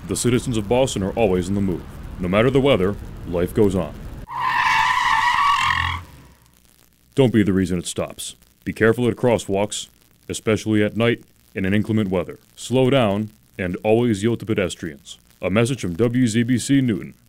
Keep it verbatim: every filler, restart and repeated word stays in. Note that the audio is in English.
The citizens of Boston are always in the move. No matter the weather, life goes on. Don't be the reason it stops. Be careful at crosswalks, especially at night and in inclement weather. Slow down and always yield to pedestrians. A message from W Z B C Newton.